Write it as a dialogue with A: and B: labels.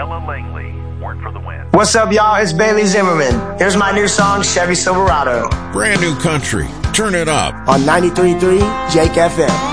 A: Ella Langley, weren't for the win.
B: What's up, y'all? It's Bailey Zimmerman. Here's my new song, Chevy Silverado.
C: Brand new country. Turn it up.
D: On 93.3 Jake FM.